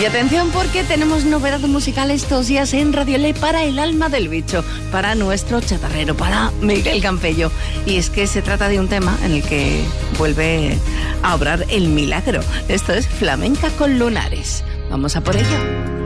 Y atención porque tenemos novedad musical estos días en Radio Ley para el alma del bicho, para nuestro chatarrero, para Miguel Campello. Y es que se trata de un tema en el que vuelve a obrar el milagro. Esto es Flamenca con Lunares. Vamos a por ello.